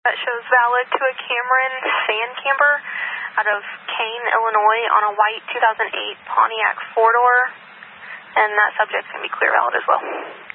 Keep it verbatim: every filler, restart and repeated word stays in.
That shows valid to a Cameron sand camper out of Kane, Illinois on a white two thousand eight Pontiac four-door, and that subject's going to be clear valid as well.